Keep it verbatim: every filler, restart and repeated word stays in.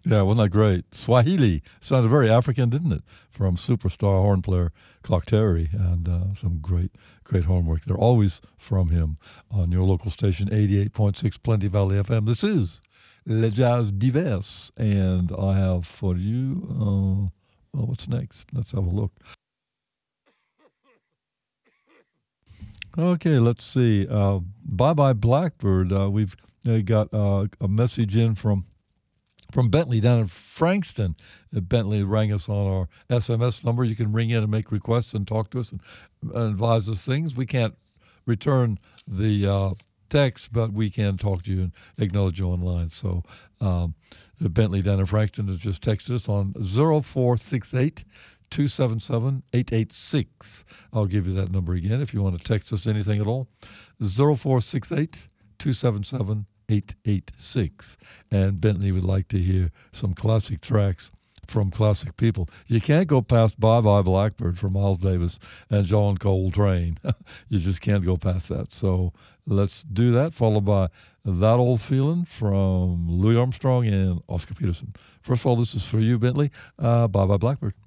Yeah, wasn't that great? Swahili sounded very African, didn't it? From superstar horn player Clark Terry, and uh, some great, great horn work. They're always from him on your local station, eighty-eight point six Plenty Valley F M. This is Le Jazz Divers, and I have for you, uh, well, what's next? Let's have a look. Okay, let's see. Uh, Bye Bye Blackbird. Uh, we've uh, got uh, a message in from from Bentley down in Frankston. Uh, Bentley rang us on our S M S number. You can ring in and make requests and talk to us and, and advise us things. We can't return the uh, text, but we can talk to you and acknowledge you online. So um, Bentley down in Frankston has just texted us on zero four six eight, two seven seven, eight eight six. I'll give you that number again if you want to text us anything at all. zero four six eight, two seven seven, eight eight six. And Bentley would like to hear some classic tracks from classic people. You can't go past Bye Bye Blackbird from Miles Davis and John Coltrane. You just can't go past that. So let's do that, followed by That Old Feeling from Louis Armstrong and Oscar Peterson. First of all, this is for you, Bentley. Uh, Bye Bye Blackbird.